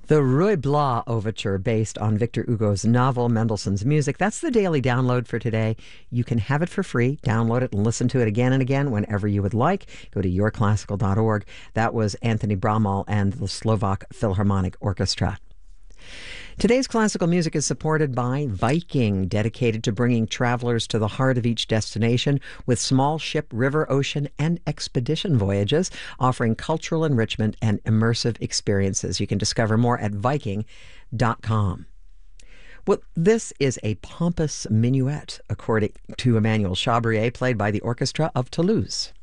The Ruy Blas Overture, based on Victor Hugo's novel Mendelssohn's Music. That's the daily download for today. You can have it for free. Download it and listen to it again and again whenever you would like. Go to yourclassical.org. That was Anthony Bramall and the Slovak Philharmonic Orchestra. Today's classical music is supported by Viking, dedicated to bringing travelers to the heart of each destination with small ship, river, ocean, and expedition voyages, offering cultural enrichment and immersive experiences. You can discover more at Viking.com. Well, this is a pompous minuet, according to Emmanuel Chabrier, played by the Orchestra of Toulouse.